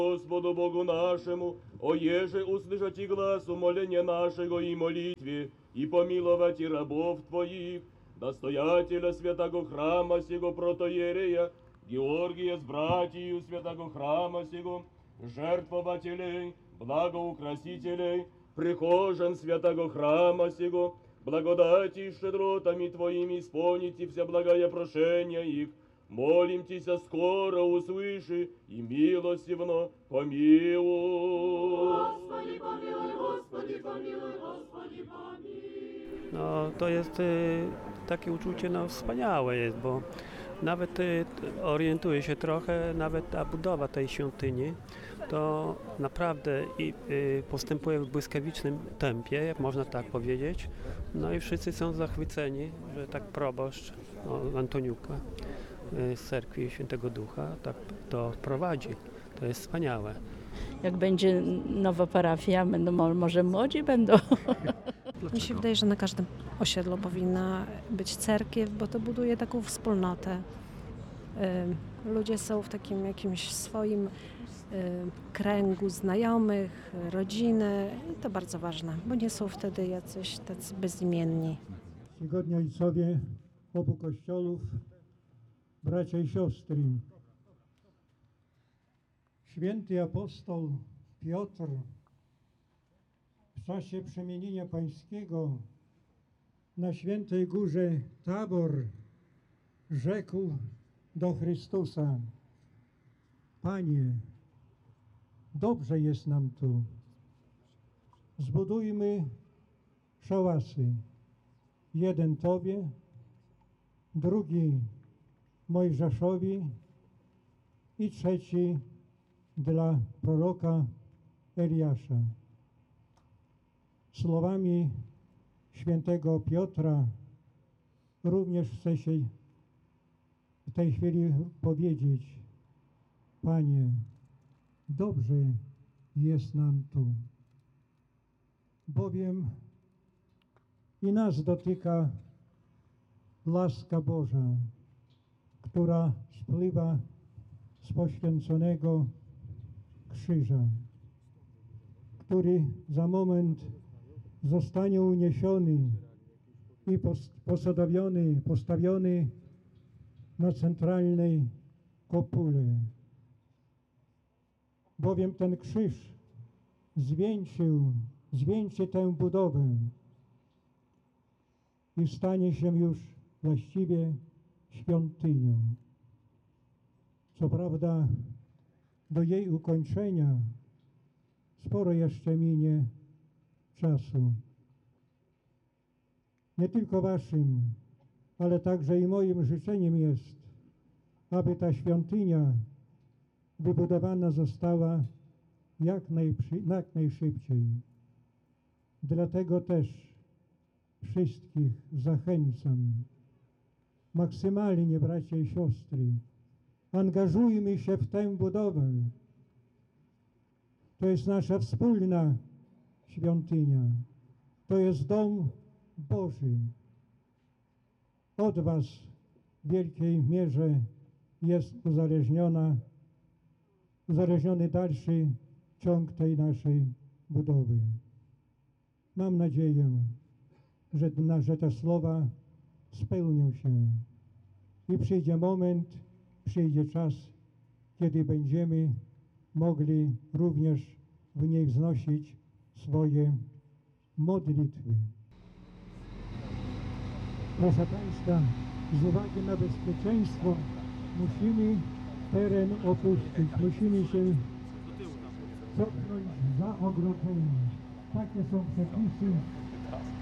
Господу Богу нашему, оеже услышать и глаз умоления нашего и молитве, и помиловать и рабов Твоих, настоятеля святого храма сего протоиерея, Георгия с братью святого храма сего, жертвователей, благоукрасителей, прихожан святого храма сего, благодати и щедротами Твоими исполните все благое прошения их, молимтеся скоро услыши и милостивно помилуй. Господи, помилуй, Господи, помилуj, Господи, помилуj. No, to jest takie uczucie wspaniałe jest, bo nawet orientuję się trochę, nawet ta budowa tej świątyni to naprawdę postępuje w błyskawicznym tempie, jak można tak powiedzieć. No i wszyscy są zachwyceni, że tak proboszcz Antoniuka z cerkwi Świętego Ducha tak to prowadzi. To jest wspaniałe. Jak będzie nowa parafia, może młodzi będą. Mi się wydaje, że na każdym osiedlu powinna być cerkiew, bo to buduje taką wspólnotę. Ludzie są w takim jakimś swoim kręgu znajomych, rodziny i to bardzo ważne, bo nie są wtedy jacyś tacy bezimienni. Czcigodni ojcowie obu kościołów, bracia i siostry. Święty apostoł Piotr w czasie przemienienia pańskiego na świętej górze Tabor rzekł do Chrystusa: Panie, dobrze jest nam tu. Zbudujmy szałasy. Jeden Tobie, drugi Mojżeszowi i trzeci dla proroka Eliasza. Słowami świętego Piotra również chcę się w tej chwili powiedzieć: Panie, dobrze jest nam tu, bowiem i nas dotyka łaska Boża, która spływa z poświęconego krzyża, który za moment zostanie uniesiony i postawiony na centralnej kopule. Bowiem ten krzyż zwieńczy tę budowę i stanie się już właściwie świątynią. Co prawda do jej ukończenia sporo jeszcze minie czasu. Nie tylko waszym, ale także i moim życzeniem jest, aby ta świątynia wybudowana została jak najszybciej. Dlatego też wszystkich zachęcam, maksymalnie, bracia i siostry, angażujmy się w tę budowę. To jest nasza wspólna świątynia. To jest dom Boży. Od was w wielkiej mierze jest uzależniony dalszy ciąg tej naszej budowy. Mam nadzieję, że te słowa spełnią się i przyjdzie moment, przyjdzie czas, kiedy będziemy mogli również w niej wznosić swoje modlitwy. Proszę Państwa, z uwagi na bezpieczeństwo musimy teren opuścić, musimy się cofnąć za ogrodzenie. Takie są przepisy